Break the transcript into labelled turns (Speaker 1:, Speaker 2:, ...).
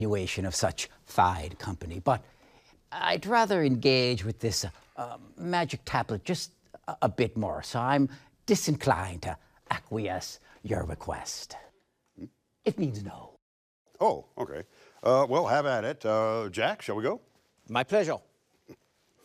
Speaker 1: continuation of such fine company, but I'd rather engage with this magic tablet just a bit more, so I'm disinclined to acquiesce your request. It means no.
Speaker 2: Oh, okay. Well, have at it. Jack, shall we go?
Speaker 3: My pleasure.